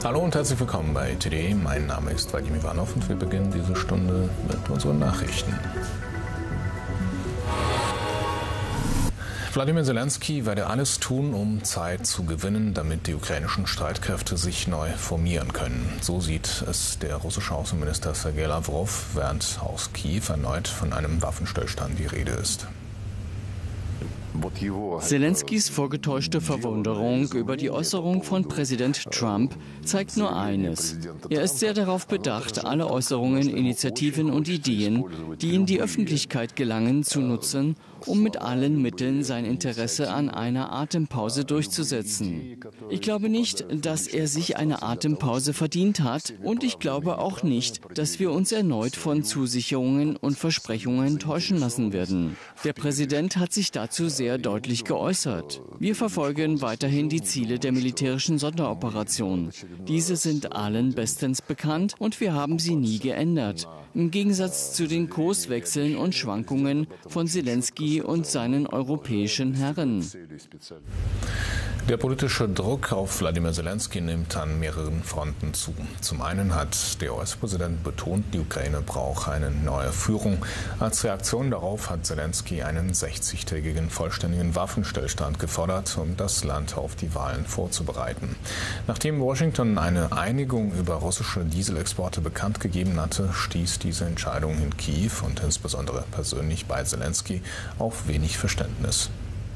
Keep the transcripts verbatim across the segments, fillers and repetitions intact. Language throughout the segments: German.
Hallo und herzlich willkommen bei Today. Mein Name ist Vadim Ivanov und wir beginnen diese Stunde mit unseren Nachrichten. Wladimir Zelensky werde alles tun, um Zeit zu gewinnen, damit die ukrainischen Streitkräfte sich neu formieren können. So sieht es der russische Außenminister Sergei Lavrov, während aus Kiew erneut von einem Waffenstillstand die Rede ist. Zelenskys vorgetäuschte Verwunderung über die Äußerung von Präsident Trump zeigt nur eines. Er ist sehr darauf bedacht, alle Äußerungen, Initiativen und Ideen, die in die Öffentlichkeit gelangen, zu nutzen, um mit allen Mitteln sein Interesse an einer Atempause durchzusetzen. Ich glaube nicht, dass er sich eine Atempause verdient hat, und ich glaube auch nicht, dass wir uns erneut von Zusicherungen und Versprechungen täuschen lassen werden. Der Präsident hat sich dazu sehr deutlich geäußert. Wir verfolgen weiterhin die Ziele der militärischen Sonderoperation. Diese sind allen bestens bekannt und wir haben sie nie geändert. Im Gegensatz zu den Kurswechseln und Schwankungen von Zelensky und seinen europäischen Herren. Der politische Druck auf Wladimir Zelensky nimmt an mehreren Fronten zu. Zum einen hat der U S-Präsident betont, die Ukraine braucht eine neue Führung. Als Reaktion darauf hat Zelensky einen sechzigtägigen vollständigen Waffenstillstand gefordert, um das Land auf die Wahlen vorzubereiten. Nachdem Washington eine Einigung über russische Dieselexporte bekannt gegeben hatte, stieß diese Entscheidung in Kiew und insbesondere persönlich bei Zelensky auf wenig Verständnis.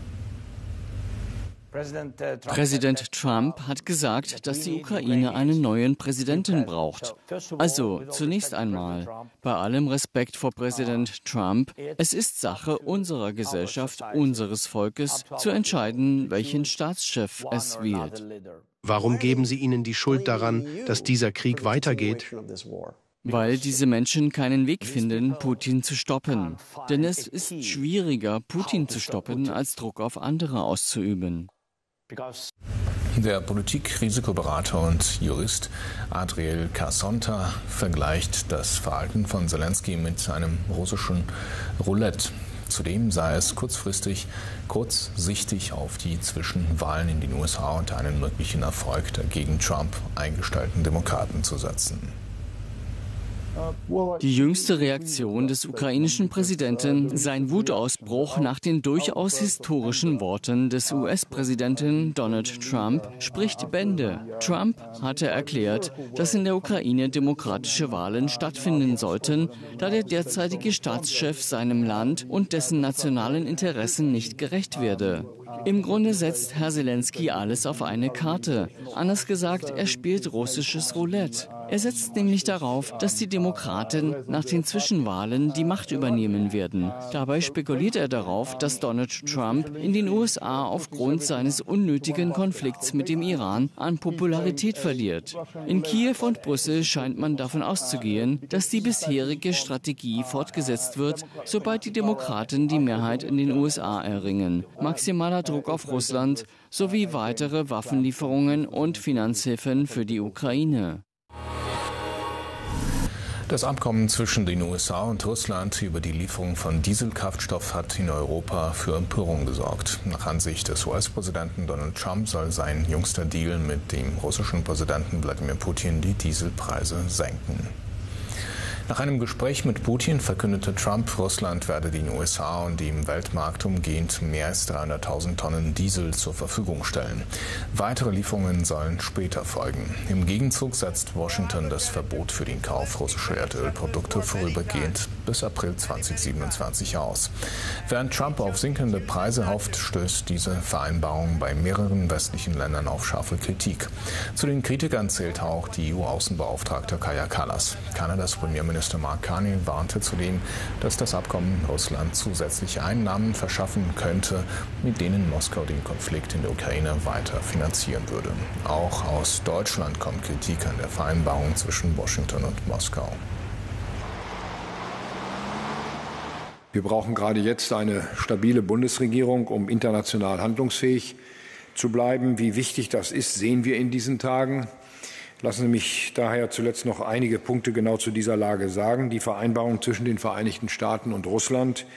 Präsident Trump hat gesagt, dass die Ukraine einen neuen Präsidenten braucht. Also zunächst einmal, bei allem Respekt vor Präsident Trump, es ist Sache unserer Gesellschaft, unseres Volkes, zu entscheiden, welchen Staatschef es wählt. Warum geben Sie ihnen die Schuld daran, dass dieser Krieg weitergeht? Weil diese Menschen keinen Weg finden, Putin zu stoppen. Denn es ist schwieriger, Putin zu stoppen, als Druck auf andere auszuüben. Der Politikrisikoberater und Jurist Adriel Casonta vergleicht das Verhalten von Zelensky mit einem russischen Roulette. Zudem sei es kurzfristig, kurzsichtig auf die Zwischenwahlen in den U S A und einen möglichen Erfolg der gegen Trump eingestellten Demokraten zu setzen. Die jüngste Reaktion des ukrainischen Präsidenten, sein Wutausbruch nach den durchaus historischen Worten des U S-Präsidenten Donald Trump, spricht Bände. Trump hatte erklärt, dass in der Ukraine demokratische Wahlen stattfinden sollten, da der derzeitige Staatschef seinem Land und dessen nationalen Interessen nicht gerecht werde. Im Grunde setzt Herr Zelensky alles auf eine Karte. Anders gesagt, er spielt russisches Roulette. Er setzt nämlich darauf, dass die Demokraten nach den Zwischenwahlen die Macht übernehmen werden. Dabei spekuliert er darauf, dass Donald Trump in den U S A aufgrund seines unnötigen Konflikts mit dem Iran an Popularität verliert. In Kiew und Brüssel scheint man davon auszugehen, dass die bisherige Strategie fortgesetzt wird, sobald die Demokraten die Mehrheit in den U S A erringen. Maximaler Druck auf Russland sowie weitere Waffenlieferungen und Finanzhilfen für die Ukraine. Das Abkommen zwischen den U S A und Russland über die Lieferung von Dieselkraftstoff hat in Europa für Empörung gesorgt. Nach Ansicht des U S-Präsidenten Donald Trump soll sein jüngster Deal mit dem russischen Präsidenten Wladimir Putin die Dieselpreise senken. Nach einem Gespräch mit Putin verkündete Trump, Russland werde den U S A und dem Weltmarkt umgehend mehr als dreihunderttausend Tonnen Diesel zur Verfügung stellen. Weitere Lieferungen sollen später folgen. Im Gegenzug setzt Washington das Verbot für den Kauf russischer Erdölprodukte vorübergehend bis April zweitausendsiebenundzwanzig aus. Während Trump auf sinkende Preise hofft, stößt diese Vereinbarung bei mehreren westlichen Ländern auf scharfe Kritik. Zu den Kritikern zählt auch die E U-Außenbeauftragte Kaja Kallas. Kanadas Premierminister Minister Mark Carney warnte zudem, dass das Abkommen Russland zusätzliche Einnahmen verschaffen könnte, mit denen Moskau den Konflikt in der Ukraine weiter finanzieren würde. Auch aus Deutschland kommt Kritik an der Vereinbarung zwischen Washington und Moskau. Wir brauchen gerade jetzt eine stabile Bundesregierung, um international handlungsfähig zu bleiben. Wie wichtig das ist, sehen wir in diesen Tagen. Lassen Sie mich daher zuletzt noch einige Punkte genau zu dieser Lage sagen. Die Vereinbarung zwischen den Vereinigten Staaten und Russland